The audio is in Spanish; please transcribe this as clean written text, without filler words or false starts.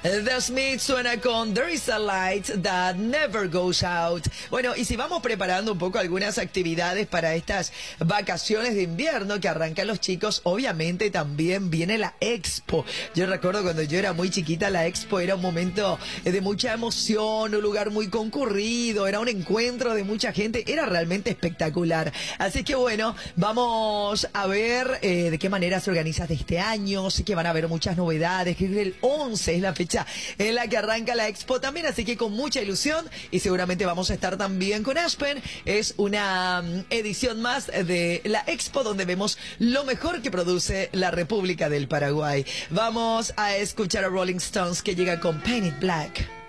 The Smiths suena con There is a light that never goes out. Bueno, y si vamos preparando un poco algunas actividades para estas vacaciones de invierno que arrancan los chicos, obviamente también viene la Expo. Yo recuerdo cuando yo era muy chiquita, la Expo era un momento de mucha emoción, un lugar muy concurrido, era un encuentro de mucha gente, era realmente espectacular. Así que bueno, vamos a ver de qué manera se organiza de este año. Sé que van a haber muchas novedades, que el 11 es la fecha en la que arranca la Expo también, así que con mucha ilusión, y seguramente vamos a estar también con Aspen. Es una edición más de la Expo donde vemos lo mejor que produce la República del Paraguay. Vamos a escuchar a Rolling Stones, que llega con Paint It Black.